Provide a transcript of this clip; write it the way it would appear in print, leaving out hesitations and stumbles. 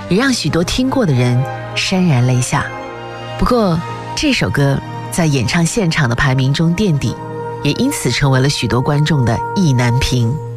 也让许多听过的人潸然泪下。不过这首歌在演唱现场的排名中垫底，也因此成为了许多观众的意难平。